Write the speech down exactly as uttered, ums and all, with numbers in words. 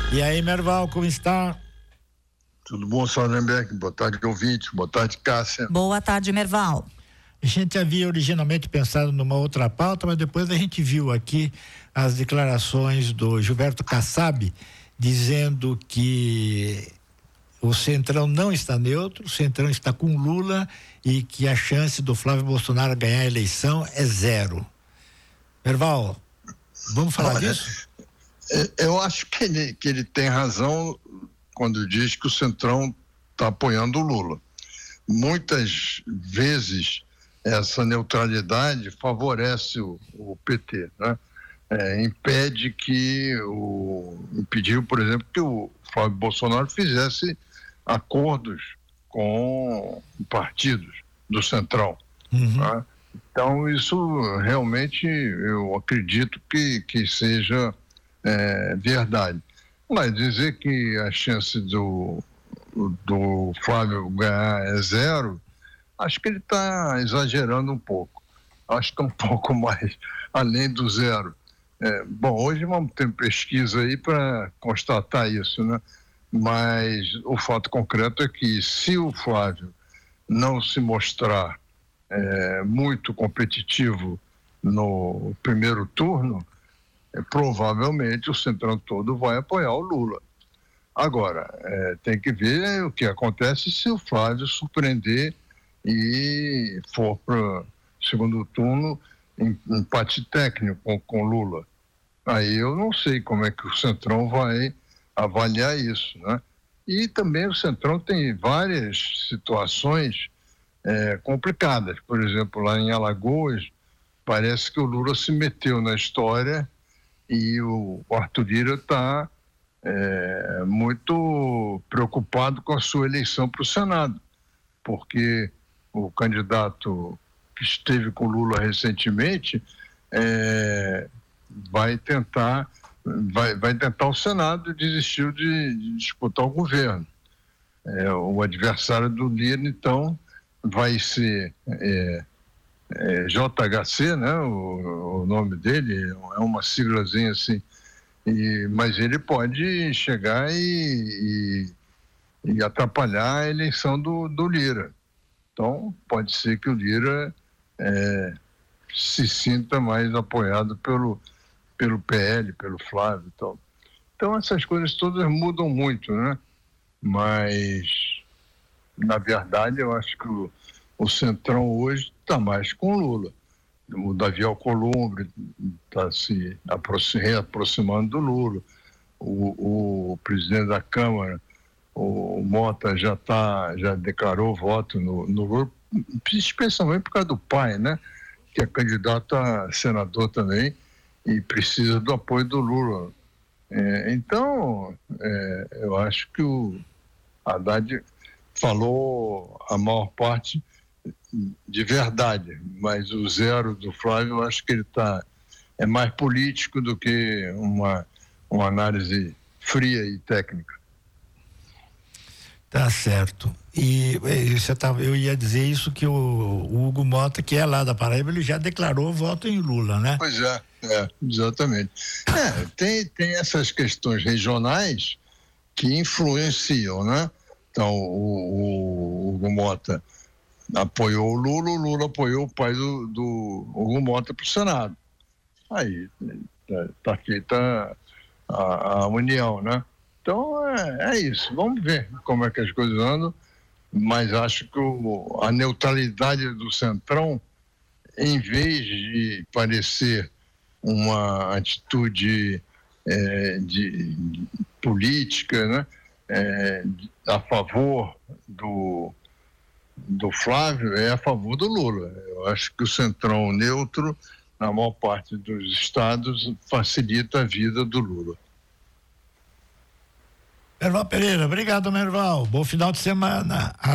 E aí, Merval, como está? Tudo bom, Sallenberg? Boa tarde, ouvinte. Boa tarde, Cássia. Boa tarde, Merval. A gente havia originalmente pensado numa outra pauta, mas depois a gente viu aqui as declarações do Gilberto Kassab dizendo que o Centrão não está neutro, o Centrão está com Lula e que a chance do Flávio Bolsonaro ganhar a eleição é zero. Merval, vamos falar Olha, disso? Eu acho que ele, que ele tem razão quando diz que o Centrão está apoiando o Lula. Muitas vezes essa neutralidade favorece o, o P T, né? É, impede que o impediu, por exemplo, que o Flávio Bolsonaro fizesse acordos com partidos do Centrão. Uhum. Né? Então isso realmente eu acredito que, que seja é, verdade. Mas dizer que a chance do, do Flávio ganhar é zero, acho que ele está exagerando um pouco. Acho que é um pouco mais além do zero. É, bom, hoje vamos ter pesquisa aí para constatar isso, né? Mas o fato concreto é que se o Flávio não se mostrar é, muito competitivo no primeiro turno, é, provavelmente o Centrão todo vai apoiar o Lula. Agora, é, tem que ver o que acontece se o Flávio surpreender e for para o segundo turno em empate técnico com, com Lula. Aí eu não sei como é que o Centrão vai avaliar isso, né? E também o Centrão tem várias situações é, complicadas. Por exemplo, lá em Alagoas, parece que o Lula se meteu na história e o Arthur Lira está é, muito preocupado com a sua eleição para o Senado, porque o candidato que esteve com Lula recentemente é, vai tentar vai, vai tentar o Senado e desistiu de, de disputar o governo. É, o adversário do Lira, então, vai ser é, é, J H C, né, o, o nome dele, é uma siglazinha assim, e, mas ele pode chegar e, e, e atrapalhar a eleição do, do Lira. Então, pode ser que o Lira é, se sinta mais apoiado pelo, pelo P L, pelo Flávio e tal. Então, essas coisas todas mudam muito, né? Mas, na verdade, eu acho que o, o Centrão hoje está mais com o Lula. O Davi Alcolumbre está se aproxim, reaproximando do Lula. O, o presidente da Câmara, o Mota, já tá, já declarou voto no, no Lula, especialmente por causa do pai, né? Que é candidato a senador também e precisa do apoio do Lula. É, então, é, eu acho que o Haddad falou a maior parte de verdade, mas o zero do Flávio, eu acho que ele tá, é mais político do que uma, uma análise fria e técnica. Tá certo. E, e você tava, eu ia dizer isso, que o, o Hugo Mota, que é lá da Paraíba, ele já declarou voto em Lula, né? Pois é, é exatamente. É, tem, tem essas questões regionais que influenciam, né? Então, o, o Hugo Mota apoiou o Lula, o Lula apoiou o pai do, do Hugo Mota para o Senado. Aí está feita a, a união, né? Então é, é isso, vamos ver como é que as coisas andam, mas acho que o, a neutralidade do Centrão, em vez de parecer uma atitude é, de, de política, né, é, a favor do, do Flávio, é a favor do Lula. Eu acho que o Centrão neutro, na maior parte dos estados, facilita a vida do Lula. Merval Pereira, obrigado, Merval. Bom final de semana.